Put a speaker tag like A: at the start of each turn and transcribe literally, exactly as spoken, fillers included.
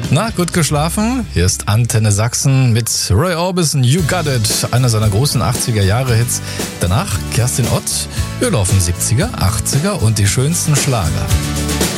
A: Na, gut geschlafen? Hier ist Antenne Sachsen mit Roy Orbison, You Got It, einer seiner großen achtziger-Jahre-Hits. Danach Kerstin Ott, wir laufen siebziger, achtziger und die schönsten Schlager.